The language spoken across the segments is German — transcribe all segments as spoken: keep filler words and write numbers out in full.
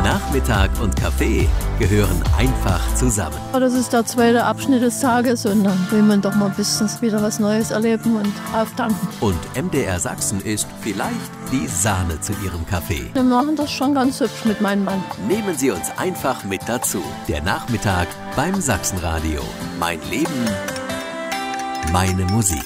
Nachmittag und Kaffee gehören einfach zusammen. Das ist der zweite Abschnitt des Tages und dann will man doch mal ein bisschen wieder was Neues erleben und auftanken. Und M D R Sachsen ist vielleicht die Sahne zu Ihrem Kaffee. Wir machen das schon ganz hübsch mit meinem Mann. Nehmen Sie uns einfach mit dazu. Der Nachmittag beim Sachsenradio. Mein Leben, meine Musik.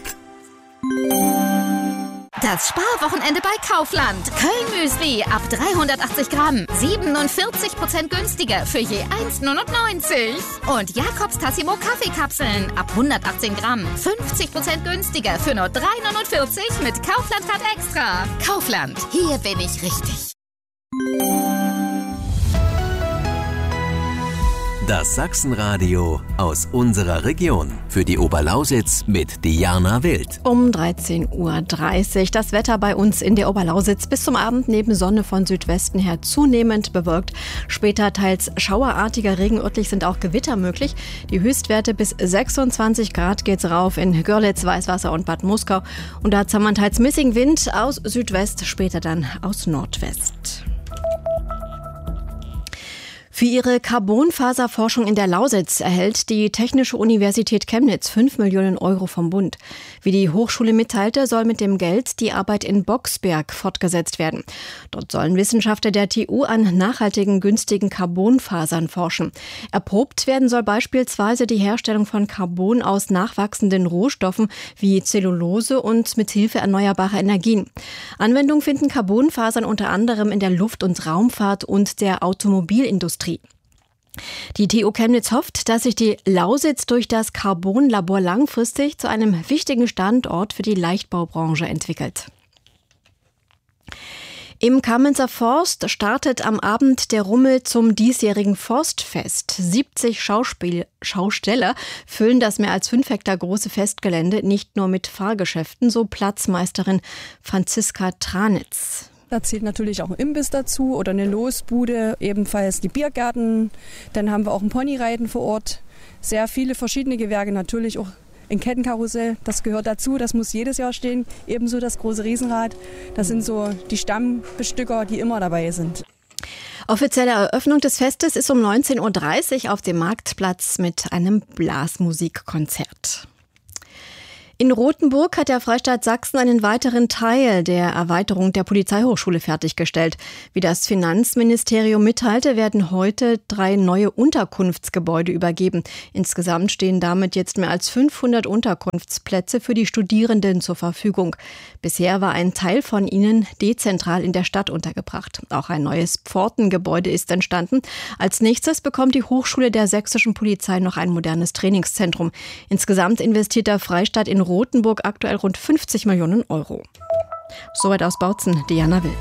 Das Sparwochenende bei Kaufland. Köln-Müsli ab dreihundertachtzig Gramm. siebenundvierzig Prozent günstiger für je eins Komma neunundneunzig. Und Jakobs Tassimo Kaffeekapseln ab hundertachtzehn Gramm. fünfzig Prozent günstiger für nur drei Komma neunundvierzig mit Kaufland-Card Extra. Kaufland, hier bin ich richtig. Das Sachsenradio aus unserer Region. Für die Oberlausitz mit Diana Wild. Um dreizehn Uhr dreißig. Das Wetter bei uns in der Oberlausitz bis zum Abend neben Sonne von Südwesten her zunehmend bewölkt. Später teils schauerartiger Regen. Örtlich sind auch Gewitter möglich. Die Höchstwerte bis sechsundzwanzig Grad geht's rauf in Görlitz, Weißwasser und Bad Muskau. Und da haben wir teils missigen Wind aus Südwest, später dann aus Nordwest. Für ihre Carbonfaserforschung in der Lausitz erhält die Technische Universität Chemnitz fünf Millionen Euro vom Bund. Wie die Hochschule mitteilte, soll mit dem Geld die Arbeit in Boxberg fortgesetzt werden. Dort sollen Wissenschaftler der T U an nachhaltigen, günstigen Carbonfasern forschen. Erprobt werden soll beispielsweise die Herstellung von Carbon aus nachwachsenden Rohstoffen wie Zellulose und mit Hilfe erneuerbarer Energien. Anwendung finden Carbonfasern unter anderem in der Luft- und Raumfahrt und der Automobilindustrie. Die T U Chemnitz hofft, dass sich die Lausitz durch das Carbon-Labor langfristig zu einem wichtigen Standort für die Leichtbaubranche entwickelt. Im Kamenzer Forst startet am Abend der Rummel zum diesjährigen Forstfest. siebzig Schauspiel- Schausteller füllen das mehr als fünf Hektar große Festgelände nicht nur mit Fahrgeschäften, so Platzmeisterin Franziska Tranitz. Da zählt natürlich auch ein Imbiss dazu oder eine Losbude, ebenfalls die Biergärten. Dann haben wir auch ein Ponyreiten vor Ort. Sehr viele verschiedene Gewerke, natürlich auch ein Kettenkarussell, das gehört dazu, das muss jedes Jahr stehen. Ebenso das große Riesenrad, das sind so die Stammbestücker, die immer dabei sind. Offizielle Eröffnung des Festes ist um neunzehn Uhr dreißig auf dem Marktplatz mit einem Blasmusikkonzert. In Rothenburg hat der Freistaat Sachsen einen weiteren Teil der Erweiterung der Polizeihochschule fertiggestellt. Wie das Finanzministerium mitteilte, werden heute drei neue Unterkunftsgebäude übergeben. Insgesamt stehen damit jetzt mehr als fünfhundert Unterkunftsplätze für die Studierenden zur Verfügung. Bisher war ein Teil von ihnen dezentral in der Stadt untergebracht. Auch ein neues Pfortengebäude ist entstanden. Als nächstes bekommt die Hochschule der sächsischen Polizei noch ein modernes Trainingszentrum. Insgesamt investiert der Freistaat in Rothenburg aktuell rund fünfzig Millionen Euro. Soweit aus Bautzen, Diana Wild.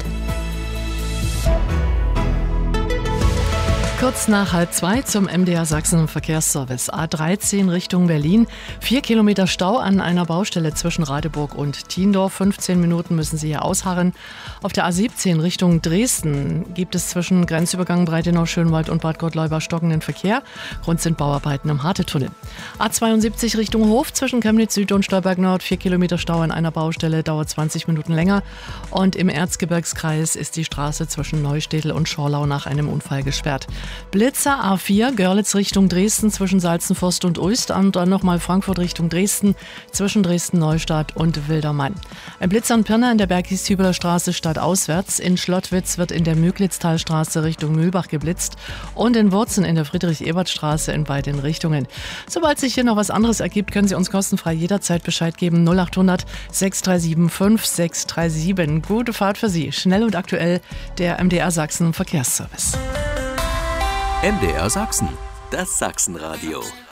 Kurz nach halb zwei zum M D R Sachsen Verkehrsservice. A dreizehn Richtung Berlin. Vier Kilometer Stau an einer Baustelle zwischen Radeburg und Tiendorf. fünfzehn Minuten müssen Sie hier ausharren. Auf der A siebzehn Richtung Dresden gibt es zwischen Grenzübergang Breitenau-Schönwald und Bad Gottleuba stockenden Verkehr. Grund sind Bauarbeiten im Hartetunnel. A zweiundsiebzig Richtung Hof zwischen Chemnitz Süd und Stolberg Nord. Vier Kilometer Stau an einer Baustelle, dauert zwanzig Minuten länger. Und im Erzgebirgskreis ist die Straße zwischen Neustädtel und Schorlau nach einem Unfall gesperrt. Blitzer A vier, Görlitz Richtung Dresden zwischen Salzenforst und Ulst und dann nochmal Frankfurt Richtung Dresden zwischen Dresden-Neustadt und Wildermann. Ein Blitzer an Pirna in der Bergis-Hübeler Straße stadtauswärts. In Schlottwitz wird in der Müglitztalstraße Richtung Mühlbach geblitzt und in Wurzen in der Friedrich-Ebert-Straße in beiden Richtungen. Sobald sich hier noch was anderes ergibt, können Sie uns kostenfrei jederzeit Bescheid geben. null acht hundert sechs drei sieben fünf sechs drei sieben. Gute Fahrt für Sie. Schnell und aktuell der M D R Sachsen Verkehrsservice. M D R Sachsen, das Sachsenradio.